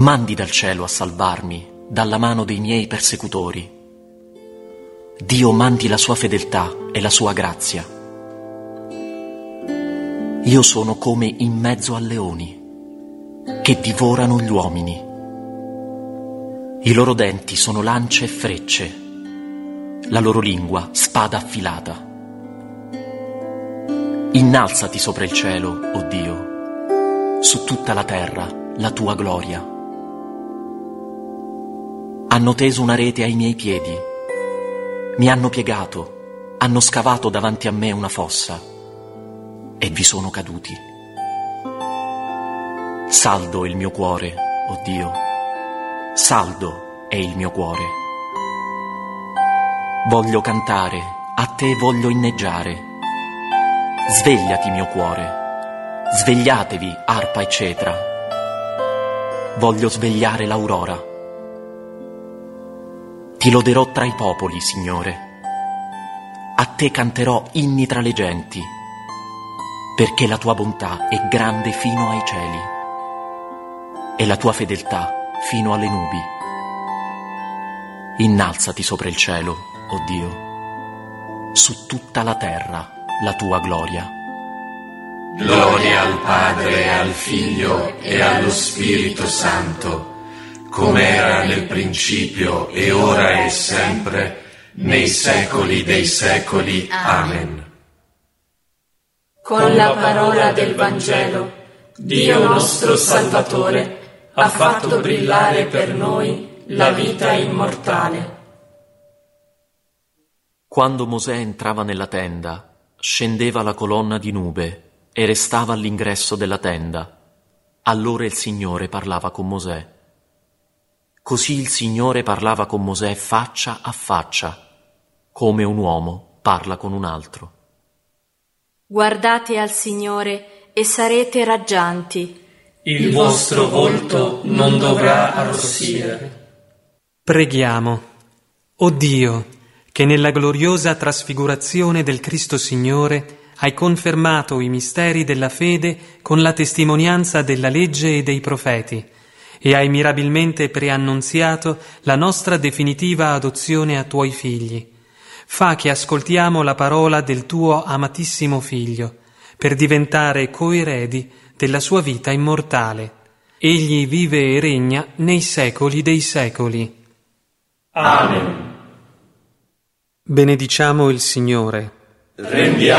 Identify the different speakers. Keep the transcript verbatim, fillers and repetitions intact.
Speaker 1: mandi dal cielo a salvarmi dalla mano dei miei persecutori. Dio mandi la sua fedeltà e la sua grazia. Io sono come in mezzo a leoni che divorano gli uomini. I loro denti sono lance e frecce, la loro lingua spada affilata. Innalzati sopra il cielo, o Dio, su tutta la terra la tua gloria. Hanno teso una rete ai miei piedi, mi hanno piegato, hanno scavato davanti a me una fossa e vi sono caduti. Saldo è il mio cuore, o Dio, saldo è il mio cuore. Voglio cantare, a te voglio inneggiare. Svegliati, mio cuore, svegliatevi, arpa e cetra. Voglio svegliare l'aurora. Ti loderò tra i popoli, Signore. A te canterò inni tra le genti, perché la tua bontà è grande fino ai cieli e la tua fedeltà fino alle nubi. Innalzati sopra il cielo, o Dio, su tutta la terra la tua gloria.
Speaker 2: Gloria al Padre, al Figlio e allo Spirito Santo, come era nel principio e ora e sempre, nei secoli dei secoli. Amen.
Speaker 3: Con la parola del Vangelo, Dio nostro Salvatore ha fatto brillare per noi la vita immortale.
Speaker 1: Quando Mosè entrava nella tenda, scendeva la colonna di nube e restava all'ingresso della tenda. Allora il Signore parlava con Mosè. Così il Signore parlava con Mosè faccia a faccia, come un uomo parla con un altro.
Speaker 3: Guardate al Signore e sarete raggianti.
Speaker 4: Il vostro volto non dovrà arrossire.
Speaker 5: Preghiamo. O Dio, che nella gloriosa trasfigurazione del Cristo Signore hai confermato i misteri della fede con la testimonianza della legge e dei profeti, e hai mirabilmente preannunziato la nostra definitiva adozione a tuoi figli. Fa che ascoltiamo la parola del tuo amatissimo Figlio, per diventare coeredi della sua vita immortale. Egli vive e regna nei secoli dei secoli.
Speaker 4: Amen.
Speaker 5: Benediciamo il Signore.
Speaker 2: Rendiamo